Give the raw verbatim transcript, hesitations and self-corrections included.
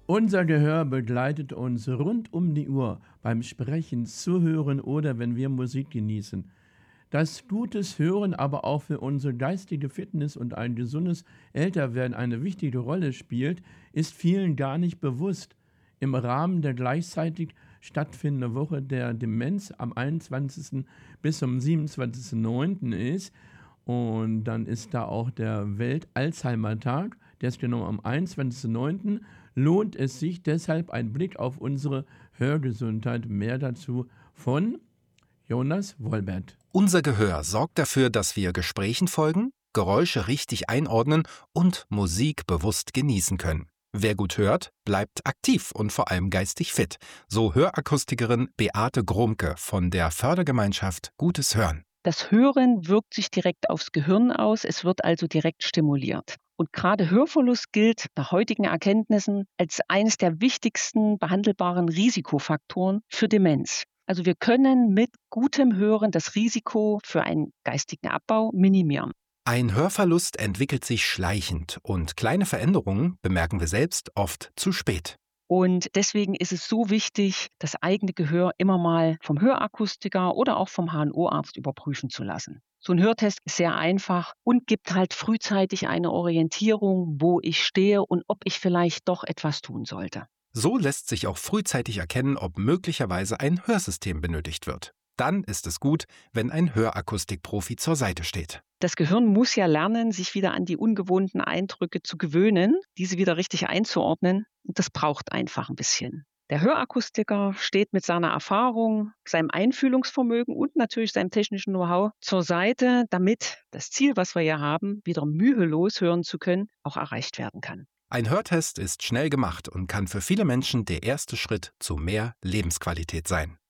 Unser Gehör begleitet uns rund um die Uhr beim Sprechen, Zuhören oder wenn wir Musik genießen. Dass gutes Hören aber auch für unsere geistige Fitness und ein gesundes Älterwerden eine wichtige Rolle spielt, ist vielen gar nicht bewusst. Im Rahmen der gleichzeitig stattfindenden Woche der Demenz am einundzwanzigsten bis zum siebenundzwanzigsten neunten ist, und dann ist da auch der Welt-Alzheimer-Tag, der ist genau am einundzwanzigsten neunten, lohnt es sich deshalb ein Blick auf unsere Hörgesundheit. Mehr dazu von Jonas Wolbert. Unser Gehör sorgt dafür, dass wir Gesprächen folgen, Geräusche richtig einordnen und Musik bewusst genießen können. Wer gut hört, bleibt aktiv und vor allem geistig fit. So Hörakustikerin Beate Gromke von der Fördergemeinschaft Gutes Hören. Das Hören wirkt sich direkt aufs Gehirn aus, es wird also direkt stimuliert. Und gerade Hörverlust gilt nach heutigen Erkenntnissen als eines der wichtigsten behandelbaren Risikofaktoren für Demenz. Also wir können mit gutem Hören das Risiko für einen geistigen Abbau minimieren. Ein Hörverlust entwickelt sich schleichend und kleine Veränderungen bemerken wir selbst oft zu spät. Und deswegen ist es so wichtig, das eigene Gehör immer mal vom Hörakustiker oder auch vom H N O-Arzt überprüfen zu lassen. So ein Hörtest ist sehr einfach und gibt halt frühzeitig eine Orientierung, wo ich stehe und ob ich vielleicht doch etwas tun sollte. So lässt sich auch frühzeitig erkennen, ob möglicherweise ein Hörsystem benötigt wird. Dann ist es gut, wenn ein Hörakustikprofi zur Seite steht. Das Gehirn muss ja lernen, sich wieder an die ungewohnten Eindrücke zu gewöhnen, diese wieder richtig einzuordnen. Und das braucht einfach ein bisschen. Der Hörakustiker steht mit seiner Erfahrung, seinem Einfühlungsvermögen und natürlich seinem technischen Know-how zur Seite, damit das Ziel, was wir ja haben, wieder mühelos hören zu können, auch erreicht werden kann. Ein Hörtest ist schnell gemacht und kann für viele Menschen der erste Schritt zu mehr Lebensqualität sein.